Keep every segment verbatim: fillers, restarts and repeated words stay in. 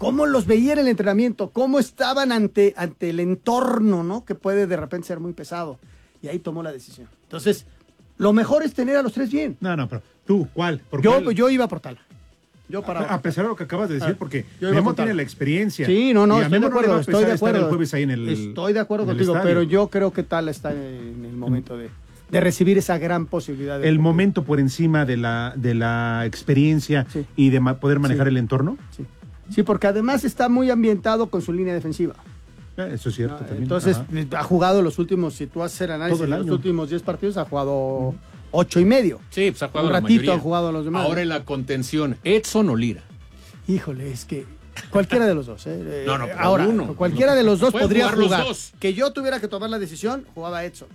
cómo los veía en el entrenamiento, cómo estaban ante, ante el entorno, ¿no? Que puede de repente ser muy pesado. Y ahí tomó la decisión. Entonces, lo mejor es tener a los tres bien. No, no, pero tú, ¿cuál? ¿Por Yo, cuál? yo iba por Tala. Yo para a, a pesar de lo que acabas de decir, ah, porque Memo Memo tiene la experiencia. Sí, no, no, y a estoy de Memo no le acuerdo, va a estoy pesar de estar acuerdo. el jueves ahí en el Estoy de acuerdo en el contigo, estadio. pero yo creo que Tala está en el momento de, de recibir esa gran posibilidad. De el porque, momento por encima de la, de la experiencia sí. y de ma- poder manejar Sí. el entorno. Sí. sí, porque además está muy ambientado con su línea defensiva. Eh, Eso es cierto. ¿no? También. Entonces, Ajá. ha jugado los últimos, si tú haces el análisis Todo el de los año. últimos diez partidos, ha jugado ocho y medio. Sí, pues ha jugado Un la ratito mayoría. han jugado los demás. Ahora en la contención, Edson o Lira. Híjole, es que cualquiera de los dos. ¿eh? No, no, pero ahora, uno. cualquiera de los dos Pueden podría jugar los jugar. dos. Que yo tuviera que tomar la decisión, jugaba Edson.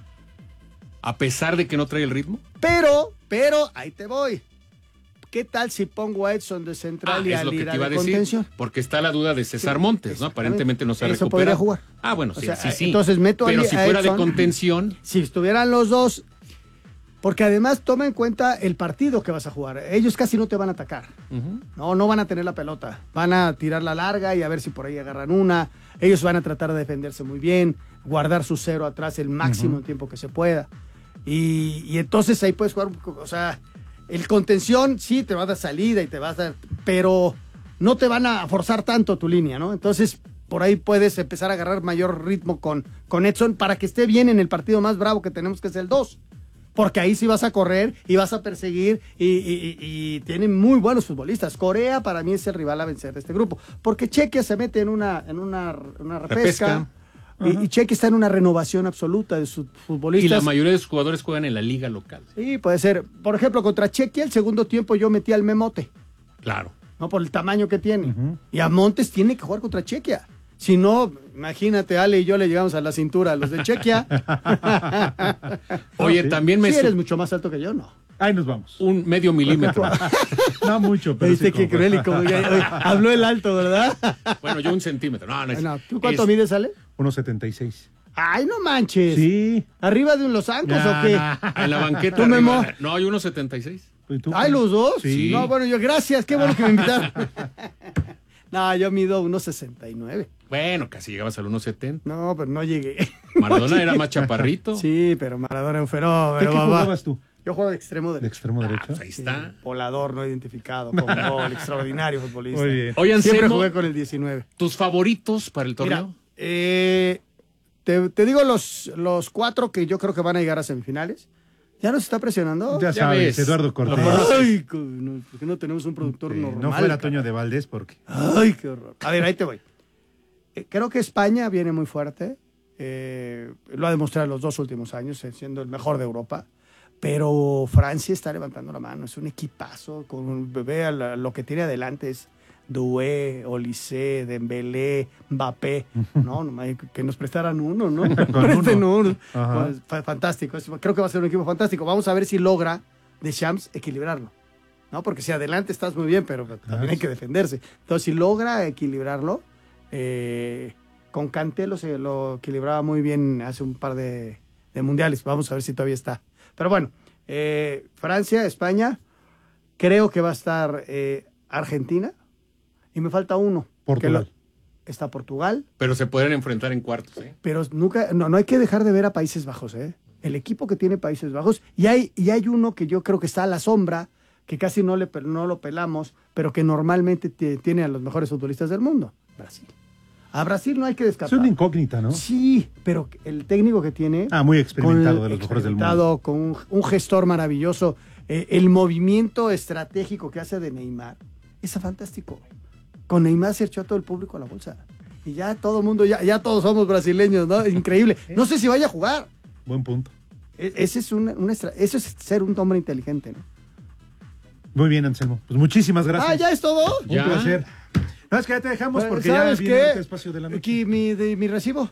A pesar de que no trae el ritmo. Pero, pero, ahí te voy. ¿Qué tal si pongo a Edson de central Ah, y es a lo que Lira te iba a de decir. contención? Porque está la duda de César Sí, Montes, ¿no? exactamente. Aparentemente no se ha Eso recuperado. podría jugar. Ah, bueno, O sí, sea, sí, sí. entonces meto a Pero Li- si a fuera de Edson. contención, Si estuvieran los dos, porque además toma en cuenta el partido que vas a jugar. Ellos casi no te van a atacar. ujú, No, no van a tener la pelota. Van a tirar la larga y a ver si por ahí agarran una. Ellos van a tratar de defenderse muy bien, guardar su cero atrás el máximo uh-huh. tiempo que se pueda. Y, y entonces ahí puedes jugar, o sea, el contención sí te va a dar salida y te vas a dar, pero no te van a forzar tanto tu línea, ¿no? Entonces por ahí puedes empezar a agarrar mayor ritmo con, con Edson para que esté bien en el partido más bravo que tenemos, que es el dos. Porque ahí sí vas a correr y vas a perseguir y, y, y, y tienen muy buenos futbolistas. Corea para mí es el rival a vencer de este grupo. Porque Chequia se mete en una, en una, una repesca. repesca. Y, y Chequia está en una renovación absoluta de sus futbolistas. Y la mayoría de sus jugadores juegan en la liga local. Sí, puede ser. Por ejemplo, contra Chequia, el segundo tiempo yo metí al Memote. Claro. No, por el tamaño que tiene. Uh-huh. Y a Montes tiene que jugar contra Chequia. Si no, imagínate, Ale y yo le llegamos a la cintura a los de Chequia. Oye, ¿sí? también me... Si eres mucho más alto que yo, no. Ahí nos vamos. Un medio milímetro. No mucho, pero ¿viste sí qué cruel? Y como que, oye, habló el alto, ¿verdad? Bueno, yo un centímetro. No, no es... No, ¿tú cuánto es... mides, Ale? uno setenta y seis. Ay, no manches. Sí. ¿Arriba de un Los Ancos Ya, o qué? En la banqueta. ¿Tú, arriba, Memo? No, hay uno setenta y seis. ¿Ay, los dos? Sí. No, bueno, yo gracias, qué bueno que me invitaron. No, yo mido uno sesenta y nueve. Bueno, casi llegabas al uno setenta. No, pero no llegué. Maradona no llegué. era más chaparrito. Sí, pero Maradona era un fenómeno. ¿De qué papá. jugabas tú? Yo juego de extremo ¿De derecho. extremo Ah, derecho? pues ahí está. Sí, volador no identificado, con gol, extraordinario futbolista. Muy bien. Oye, Siempre Anselmo, jugué con el diecinueve. ¿tus favoritos para el torneo? Mira, eh, te, te digo los, los cuatro que yo creo que van a llegar a semifinales. ¿Ya nos está presionando? Ya, Ya sabes, ves. Eduardo Cortés. Lo conoces. Ay, no, ¿por qué no tenemos un productor Sí, normal? no fuera cara? Toño de Valdés porque... Ay, qué horror. A ver, ahí te voy. Eh, creo que España viene muy fuerte. Eh, lo ha demostrado en los dos últimos años, eh, siendo el mejor de Europa. Pero Francia está levantando la mano. Es un equipazo. Con, vea la, lo que tiene adelante es Doué, Olise, Dembélé, Mbappé. No, no, que nos prestaran uno, ¿no? Presten uno. Pues, fantástico. Creo que va a ser un equipo fantástico. Vamos a ver si logra Deschamps equilibrarlo. ¿No? Porque si adelante estás muy bien, pero también hay que defenderse. Entonces, si logra equilibrarlo, eh, con Kanté lo, se, lo equilibraba muy bien hace un par de, de mundiales. Vamos a ver si todavía está. Pero bueno, eh, Francia, España, creo que va a estar eh, Argentina y me falta uno. Portugal. Lo, está Portugal. Pero se pueden enfrentar en cuartos, ¿eh? Pero nunca, no, no hay que dejar de ver a Países Bajos, ¿eh? El equipo que tiene Países Bajos. Y hay, y hay uno que yo creo que está a la sombra, que casi no, le, no lo pelamos, pero que normalmente t- tiene a los mejores futbolistas del mundo. Brasil. A Brasil no hay que descartar. Es una incógnita, ¿no? Sí, pero el técnico que tiene... Ah, muy experimentado, con, de los mejores del mundo. Con un, un gestor maravilloso. Eh, el movimiento estratégico que hace de Neymar es fantástico. Con Neymar se echó a todo el público a la bolsa. Y ya todo el mundo, ya, ya todos somos brasileños, ¿no? Increíble. No sé si vaya a jugar. Buen punto. E- ese es una, una estra- eso es ser un hombre inteligente, ¿no? Muy bien, Anselmo. Pues muchísimas gracias. Ah, ¿ya es todo? Un Ya. placer. No, es que ya te dejamos porque ¿Sabes ya viene qué? el espacio de la noche. Aquí mi, de, mi recibo.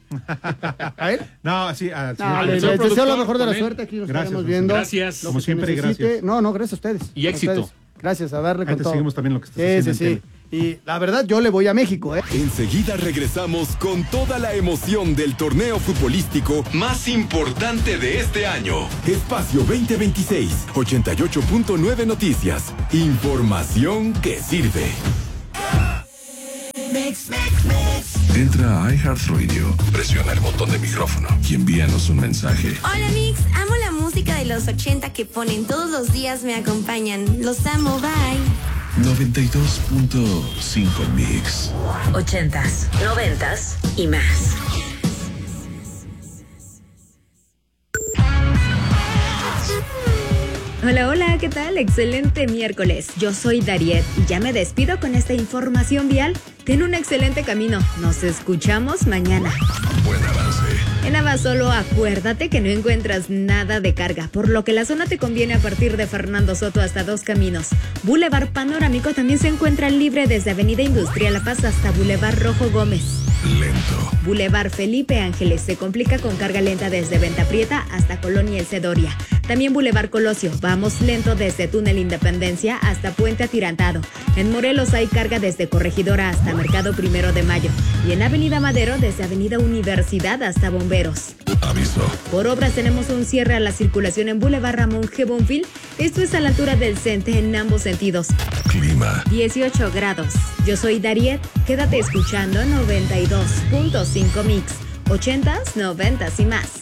¿A ver? No, sí, ah, sí. No, les, señor les deseo lo productor, mejor de la con él. suerte. Aquí nos Gracias, estaremos José. viendo. Gracias. Lo Como que se siempre, necesite. gracias. No, no, gracias a ustedes. Y A éxito. ustedes. Gracias, a darle Ahí con te todo. seguimos también lo que estás Sí, haciendo sí, en sí. Y la verdad, yo le voy a México, ¿eh? Enseguida regresamos con toda la emoción del torneo futbolístico más importante de este año. Espacio veinte veintiséis, ochenta y ocho punto nueve Noticias. Información que sirve. Entra a iHeartRadio, presiona el botón de micrófono y envíanos un mensaje. Hola Mix, amo la música de los ochenta que ponen todos los días, me acompañan. Los amo, bye. noventa y dos punto cinco Mix. Ochentas, noventas y más. Hola, hola, ¿qué tal? Excelente miércoles. Yo soy Dariet y ya me despido con esta información vial. Ten un excelente camino. Nos escuchamos mañana. Buen avance. En Abasolo, acuérdate que no encuentras nada de carga, por lo que la zona te conviene a partir de Fernando Soto hasta Dos Caminos. Boulevard Panorámico también se encuentra libre desde Avenida Industrial La Paz hasta Boulevard Rojo Gómez. Lento. Boulevard Felipe Ángeles se complica con carga lenta desde Venta Prieta hasta Colonia El Cedoria. También Boulevard Colosio, vamos lento desde Túnel Independencia hasta Puente Atirantado. En Morelos hay carga desde Corregidora hasta Mercado Primero de Mayo. Y en Avenida Madero desde Avenida Universidad hasta Bomberos. Aviso. Por obras tenemos un cierre a la circulación en Boulevard Ramón G. Bonfil. Esto es a la altura del Cente en ambos sentidos. Clima. dieciocho grados. Yo soy Dariet. Quédate escuchando noventa y dos punto cinco Mix. ochentas, noventas y más.